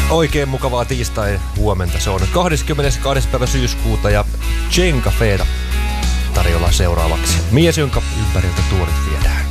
Oikein mukavaa tiistai huomenta. Se on 22. päivä syyskuuta ja Jen Cafeeta tarjolla seuraavaksi. Mies, jonka ympäriltä tuolit viedään.